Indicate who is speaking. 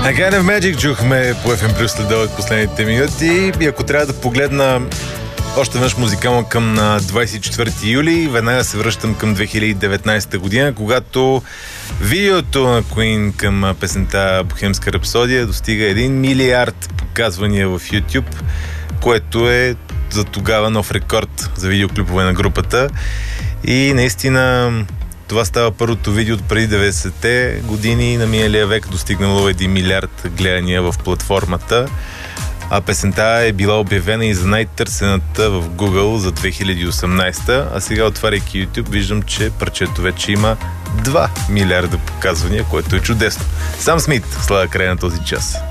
Speaker 1: A Kind of Magic чухме по FM Плюс след последните минути. И ако трябва да погледна още веднъж музикално към 24 юли, веднага се връщам към 2019 година, когато видеото на Queen към песента Бохемска рапсодия достига 1 милиард показвания в YouTube, което е за тогава нов рекорд за видеоклипове на групата. И наистина това става първото видео от преди 90-те години на миналия век, достигнало 1 милиард гледания в платформата. А песента е била обявена и за най-търсената в Google за 2018. А сега, отваряйки YouTube, виждам, че парчето вече има 2 милиарда показвания, което е чудесно. Сам Смит слага край на този час.